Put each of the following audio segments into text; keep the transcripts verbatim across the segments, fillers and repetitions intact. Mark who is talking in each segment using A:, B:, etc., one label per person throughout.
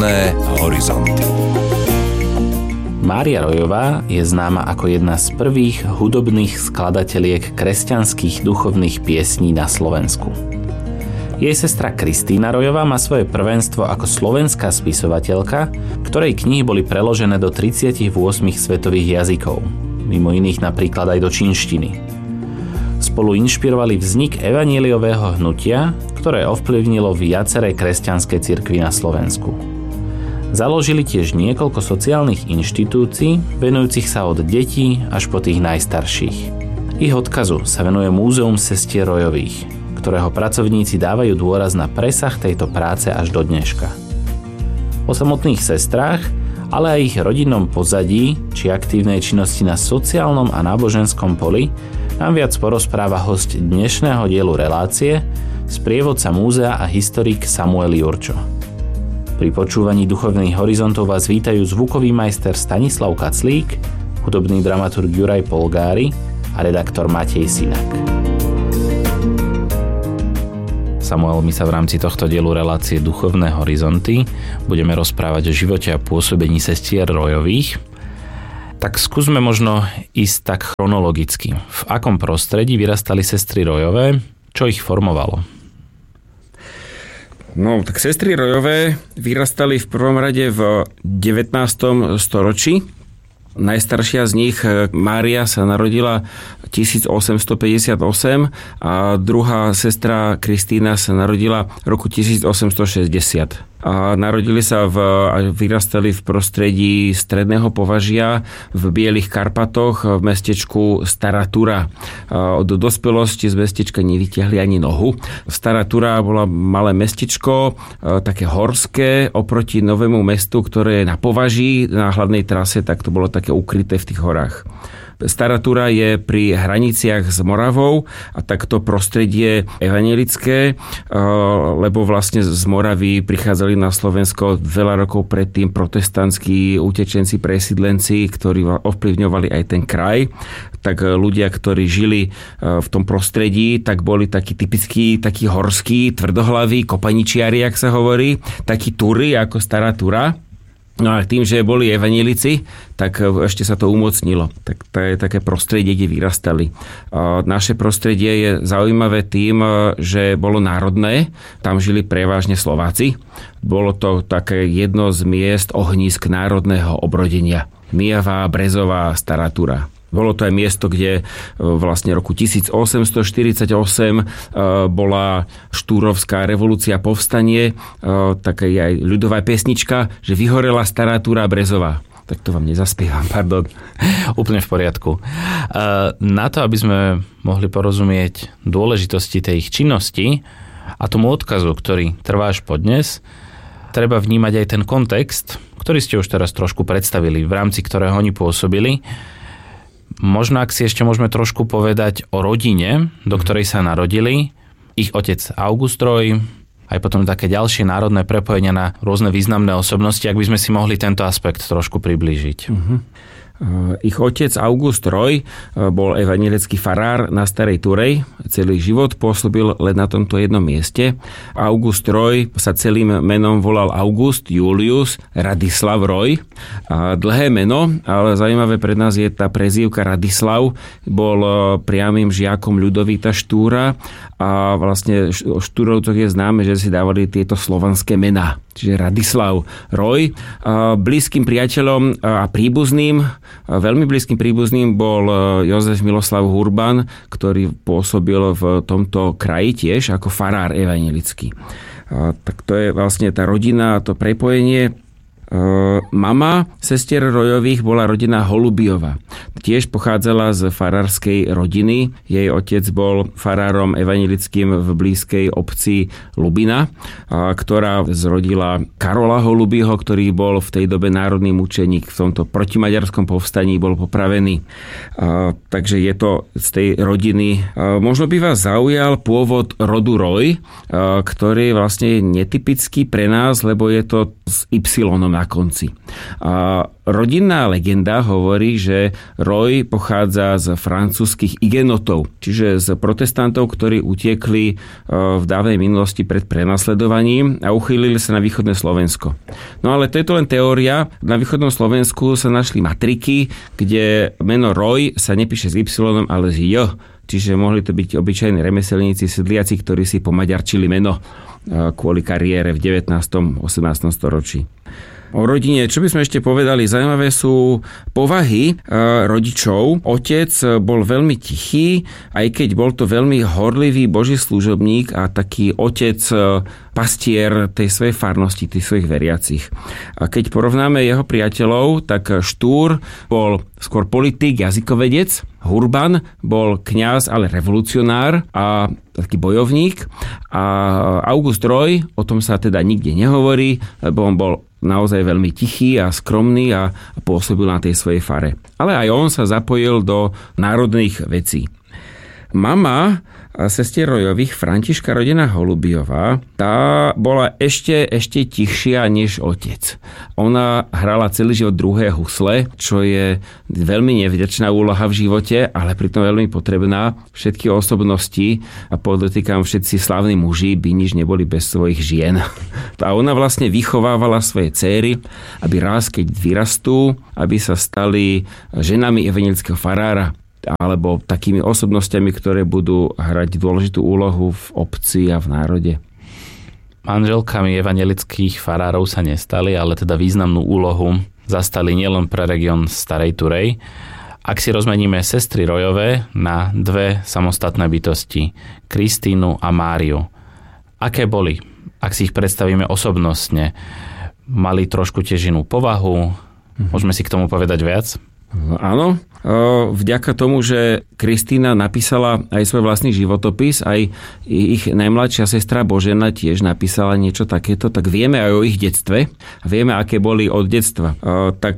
A: Duchovné horizonty.
B: Mária Rojová je známa ako jedna z prvých hudobných skladateliek kresťanských duchovných piesní na Slovensku. Jej sestra Kristína Rojová má svoje prvenstvo ako slovenská spisovateľka, ktorej knihy boli preložené do tridsaťosem svetových jazykov, mimo iných napríklad aj do čínštiny. Spolu inšpirovali vznik evanjeliového hnutia, ktoré ovplyvnilo viaceré kresťanské cirkvi na Slovensku. Založili tiež niekoľko sociálnych inštitúcií, venujúcich sa od detí až po tých najstarších. Ich odkazu sa venuje Múzeum sestier Rojových, ktorého pracovníci dávajú dôraz na presah tejto práce až do dneška. O samotných sestrách, ale aj ich rodinnom pozadí či aktívnej činnosti na sociálnom a náboženskom poli nám viac porozpráva hosť dnešného dielu relácie, sprievodca múzea a historik Samuel Jurčo. Pri počúvaní Duchovných horizontov vás vítajú zvukový majster Stanislav Kaclík, hudobný dramaturg Juraj Polgári a redaktor Matej Sinak. Samuel, my sa v rámci tohto dielu relácie Duchovné horizonty budeme rozprávať o živote a pôsobení sestier Rojových. Tak skúsme možno ísť tak chronologicky. V akom prostredí vyrastali sestry Rojové? Čo ich formovalo?
C: No, tak sestry Rojové vyrastali v prvom rade v devätnástom storočí. Najstaršia z nich, Mária, sa narodila tisícosemstopäťdesiatosem a druhá sestra Kristína sa narodila v roku tisícosemstošesťdesiat. A narodili sa v, a vyrastali v prostredí stredného považia v Bielých Karpatoch v mestečku Stará Tura. Od dospelosti z mestečka nevytiahli ani nohu. Stará Tura bola malé mestečko, také horské, oproti novému mestu, ktoré je na považí, na hlavnej trase, tak to bolo také ukryté v tých horách. Stará Tura je pri hraniciach s Moravou a takto prostredie evanjelické, lebo vlastne z Moravy prichádzali na Slovensko veľa rokov predtým protestantskí utečenci, presídlenci, ktorí ovplyvňovali aj ten kraj. Tak ľudia, ktorí žili v tom prostredí, tak boli takí typickí, takí horskí, tvrdohlaví, kopaničiari, jak sa hovorí, takí Tury ako Stará Tura. No a tým, že boli evanjelici, tak ešte sa to umocnilo. Tak to je také prostredie, kde vyrastali. Naše prostredie je zaujímavé tým, že bolo národné. Tam žili prevažne Slováci. Bolo to také jedno z miest ohnízk národného obrodenia. Myjava, Brezová, Stará Tura. Bolo to aj miesto, kde vlastne roku tisícosemstoštyridsaťosem bola štúrovská revolúcia, povstanie, taká aj ľudová pesnička, že vyhorela Stará Tura Brezová. Tak to vám nezaspievam, pardon.
B: Úplne v poriadku. Na to, aby sme mohli porozumieť dôležitosti tej ich činnosti a tomu odkazu, ktorý trvá až podnes, treba vnímať aj ten kontext, ktorý ste už teraz trošku predstavili, v rámci ktorého oni pôsobili. Možno, ak si ešte môžeme trošku povedať o rodine, do ktorej sa narodili. Ich otec August Roj, aj potom také ďalšie národné prepojenia na rôzne významné osobnosti, ak by sme si mohli tento aspekt trošku priblížiť. Uh-huh.
C: Ich otec August Roj bol evanjelický farár na Starej Turej. Celý život pôsobil len na tomto jednom mieste. August Roj sa celým menom volal August Julius Radislav Roj. A dlhé meno, ale zaujímavé pre nás je tá prezývka Radislav. Bol priamym žiakom Ľudovíta Štúra a vlastne o Štúrovcoch je známe, že si dávali tieto slovanské mená. Čiže Radislav Roj. Blízkym priateľom a príbuzným, veľmi blízkym príbuzným bol Jozef Miloslav Hurban, ktorý pôsobil v tomto kraji tiež ako farár evanjelický. Tak to je vlastne tá rodina, to prepojenie. Mama sestier Rojových bola rodina Holubiova. Tiež pochádzala z farárskej rodiny. Jej otec bol farárom evanjelickým v blízkej obci Lubina, ktorá zrodila Karola Holubiho, ktorý bol v tej dobe národný mučeník. V tomto protimaďarskom povstaní bol popravený. Takže je to z tej rodiny. Možno by vás zaujal pôvod rodu Roj, ktorý je vlastne netypický pre nás, lebo je to s Y na na konci. A rodinná legenda hovorí, že Roy pochádza z francúzskych igenotov, čiže z protestantov, ktorí utiekli v dávnej minulosti pred prenasledovaním a uchýlili sa na východné Slovensko. No ale to je to len teória. Na východnom Slovensku sa našli matriky, kde meno Roy sa nepíše s Y, ale s J. Čiže mohli to byť obyčajní remeselníci, sedliaci, ktorí si pomaďarčili meno kvôli kariére v devätnástom osemnástom storočí. O rodine, čo by sme ešte povedali, zaujímavé sú povahy e, rodičov. Otec bol veľmi tichý, aj keď bol to veľmi horlivý boží služobník a taký otec e, pastier tej svojej farnosti, tých svojich veriacich. A keď porovnáme jeho priateľov, tak Štúr bol skôr politik, jazykovedec, Hurban bol kňaz, ale revolucionár a taký bojovník. A August Roy, o tom sa teda nikde nehovorí, lebo on bol naozaj veľmi tichý a skromný a pôsobil na tej svojej fare. Ale aj on sa zapojil do národných vecí. Mama sestier Rojových, Františka rodina Holubiová, tá bola ešte, ešte tichšia než otec. Ona hrala celý život druhé husle, čo je veľmi nevďačná úloha v živote, ale pritom veľmi potrebná. Všetky osobnosti, a podotýkam všetci slávni muži, by nič neboli bez svojich žien. A ona vlastne vychovávala svoje céry, aby raz, keď vyrastú, aby sa stali ženami evangelického farára, alebo takými osobnostiami, ktoré budú hrať dôležitú úlohu v obci a v národe.
B: Manželkami evangelických farárov sa nestali, ale teda významnú úlohu zastali nielen pre región Starej Turej. Ak si rozmeníme sestry Rojové na dve samostatné bytosti, Kristínu a Máriu. Aké boli? Ak si ich predstavíme osobnostne, mali trošku tiež inú povahu? Môžeme si k tomu povedať viac?
C: Áno, vďaka tomu, že Kristína napísala aj svoj vlastný životopis, aj ich najmladšia sestra Božena tiež napísala niečo takéto, tak vieme aj o ich detstve, vieme, aké boli od detstva. Tak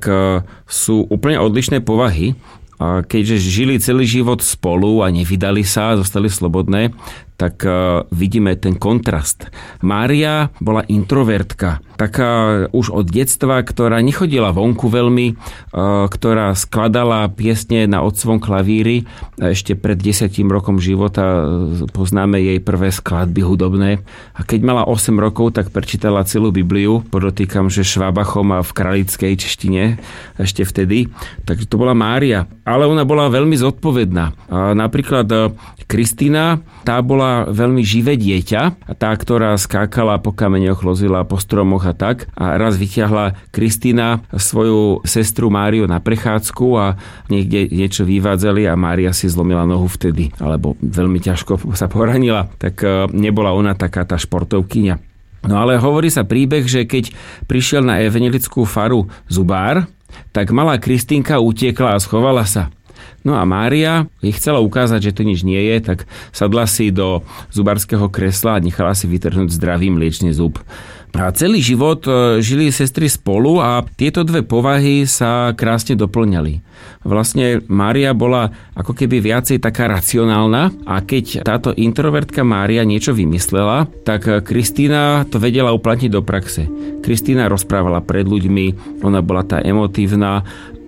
C: sú úplne odlišné povahy. Keďže žili celý život spolu a nevydali sa, zostali slobodné, tak vidíme ten kontrast. Mária bola introvertka, taká už od detstva, ktorá nechodila vonku veľmi, ktorá skladala piesne na otcovom klavíri. Ešte pred desiatím rokom života poznáme jej prvé skladby hudobné. A keď mala osem rokov, tak prečítala celú Bibliu. Podotýkam, že švábachom a v kralickej češtine ešte vtedy. Takže to bola Mária. Ale ona bola veľmi zodpovedná. A napríklad Kristína, tá bola veľmi živé dieťa, a tá, ktorá skákala po kameňoch, lozila po stromoch a tak. A raz vyťahla Kristína svoju sestru Máriu na prechádzku a niekde niečo vyvádzali a Mária si zlomila nohu vtedy, alebo veľmi ťažko sa poranila. Tak nebola ona taká tá športovkyňa. No ale hovorí sa príbeh, že keď prišiel na evangelickú faru zubár, tak malá Kristínka utiekla a schovala sa. No a Mária jej chcela ukázať, že to nič nie je, tak sadla si do zubárskeho kresla a nechala si vytrhnúť zdravý mliečny zub. A celý život žili sestry spolu a tieto dve povahy sa krásne doplňali. Vlastne Mária bola ako keby viacej taká racionálna a keď táto introvertka Mária niečo vymyslela, tak Kristína to vedela uplatniť do praxe. Kristína rozprávala pred ľuďmi, ona bola tá emotívna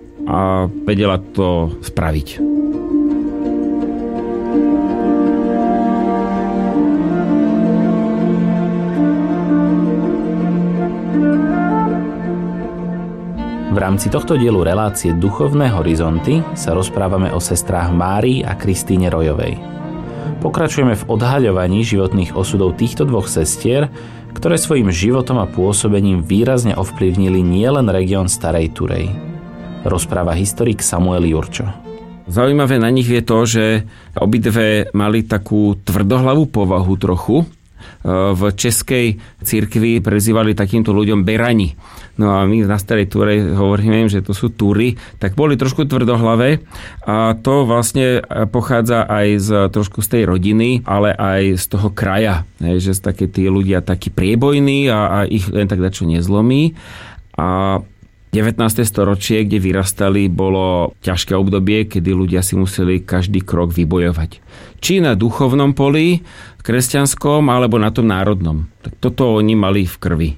C: a vedela to spraviť.
B: V rámci tohto dielu relácie Duchovné horizonty sa rozprávame o sestrách Márii a Kristíne Rojovej. Pokračujeme v odhaľovaní životných osudov týchto dvoch sestier, ktoré svojim životom a pôsobením výrazne ovplyvnili nielen región Starej Turej. Rozpráva historik Samuel Jurčo.
C: Zaujímavé na nich je to, že obidve mali takú tvrdohlavú povahu trochu. V českej cirkvi prezývali takýmto ľuďom berani. No a my na Starej Turej hovoríme, že to sú Túry, tak boli trošku tvrdohlavé a to vlastne pochádza aj z trošku z tej rodiny, ale aj z toho kraja, že sú také tí ľudia takí priebojní a, a ich len tak dačo nezlomí. A devätnáste storočie, kde vyrastali, bolo ťažké obdobie, kedy ľudia si museli každý krok vybojovať. Či na duchovnom poli, kresťanskom, alebo na tom národnom. Tak toto oni mali v krvi.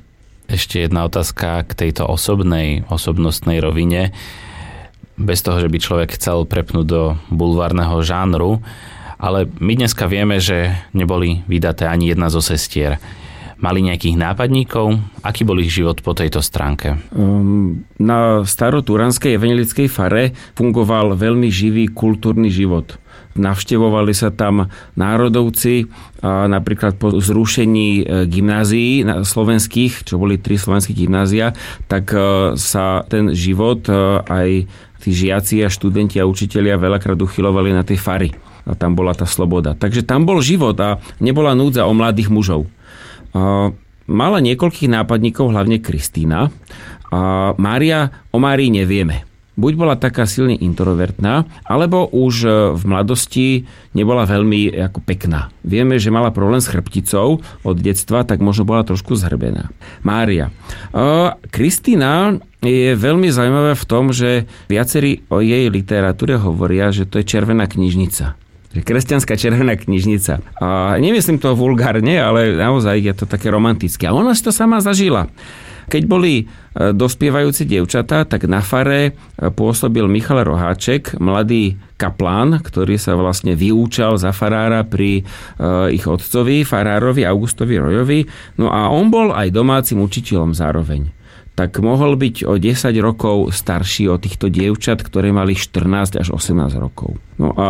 B: Ešte jedna otázka k tejto osobnej, osobnostnej rovine. Bez toho, že by človek chcel prepnúť do bulvárneho žánru, ale my dneska vieme, že neboli vydaté ani jedna zo sestier. Mali nejakých nápadníkov? Aký bol ich život po tejto stránke?
C: Um, na staroturanskej evanjelickej fare fungoval veľmi živý kultúrny život. Navštevovali sa tam národovci, a napríklad po zrušení gymnázií slovenských, čo boli tri slovenské gymnázia, tak sa ten život, aj tí žiaci a študenti a učitelia veľakrát uchylovali na tej fary. A tam bola tá sloboda. Takže tam bol život a nebola núdza o mladých mužov. Mala niekoľkých nápadníkov, hlavne Kristína. A Mária, o Márii nevieme. Buď bola taká silne introvertná, alebo už v mladosti nebola veľmi ako pekná. Vieme, že mala problém s chrbticou od detstva, tak možno bola trošku zhrbená. Mária. Kristína je veľmi zaujímavá v tom, že viacerí o jej literatúre hovoria, že to je červená knižnica. Kresťanská červená knižnica. A nemyslím to vulgárne, ale naozaj je to také romantické. A ona si to sama zažila. Keď boli dospievajúci dievčatá, tak na fare pôsobil Michal Roháček, mladý kaplán, ktorý sa vlastne vyúčal za farára pri ich otcovi, farárovi Augustovi Rojovi. No a on bol aj domácim učiteľom zároveň. Tak mohol byť o desať rokov starší od týchto dievčat, ktoré mali štrnásť až osemnásť rokov. No a